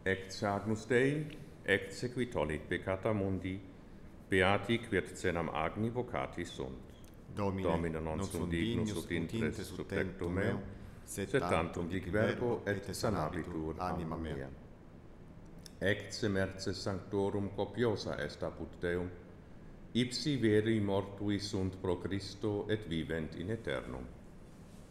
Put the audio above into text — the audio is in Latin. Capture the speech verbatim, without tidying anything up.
Ecce agnus Dei, ecce qui tollit peccata mundi, beati quid cenam agni vocati sunt. Domine, Domine non sum dignus ut intres sub tectum meo, sed tantum dic verbo et sanabitur anima mea. Ecce merces sanctorum copiosa est apud Deum, ipsi veri mortui sunt pro Christo et vivent in aeternum.